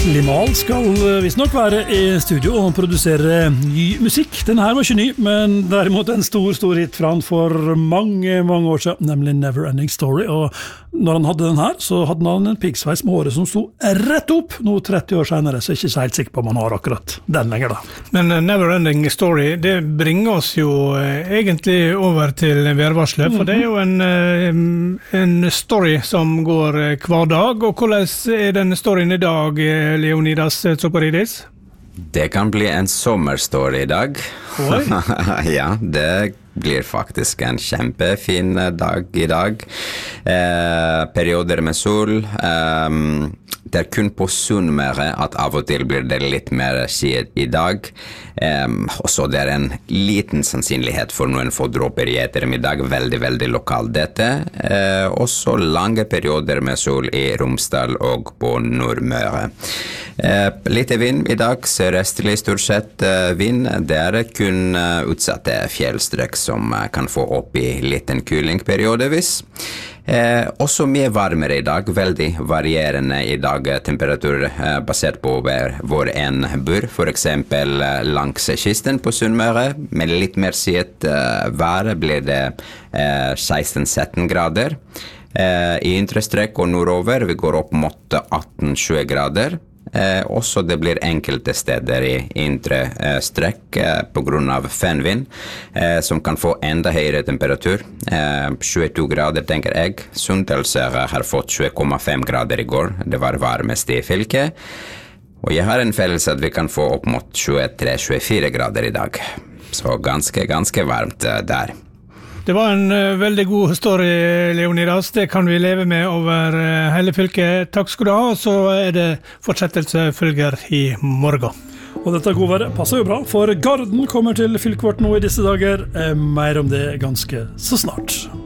Limahl skal visst nok være i studio og produsere ny musikk. Denne her var ikke ny, men derimot en stor hit fra han for mange år siden, nemlig Never Ending Story. Og når han hadde den her, så hadde han en piggsveis med håret som sto rett opp, nå 30 år senere, så jeg er ikke så helt sikker på om han har akkurat den lenger da. Men Never Ending Story, det bringer oss jo egentlig over til værvarselet, for det er jo en story som går hver dag, og hvordan er den storyen i dag, Leonidas Tsoporidis? Det kan bli en sommerstory i dag. Oi. Ja, det blir faktisk en kjempefin dag i dag. Perioder med sol. Det er kun på Sunnmøre at av og til blir det litt mer skyet i dag. Og så det er en liten sannsynlighet for noen få dråper i ettermiddag, veldig lokalt dette. Og så lange perioder med sol i Romsdal og på Nordmøre. Litt vind i dag, sørøstlig stort sett vind. Det er kun utsatte fjellstrøk som kan få opp i liten kuling periodevis. Også mye varmere i dag, veldig varierende i dag temperatur basert på hvor en bor, for eksempel langs kysten på Sunnmøre, med litt mer skyet vær blir det 16-17 grader. I indre strek og nordover vi går opp mot 18-20 grader. Også det blir enkelte steder i indre strekk på grunn av fenvind som kan få enda høyere temperatur 22 grader tenker jeg. Sunndalsøra har fått 20,5 grader i går, det var varmest i fylket, og jeg har en følelse at vi kan få opp mot 23-24 grader i dag, så ganske varmt der. Det var en veldig god historie, Leonidas. Det kan vi leve med over hele fylket. Takk skal du ha, og så er det fortsettelse følger i morgen. Og dette godværet passer jo bra, for Garden kommer til fylket vårt nå i disse dager. Mer om det ganske så snart.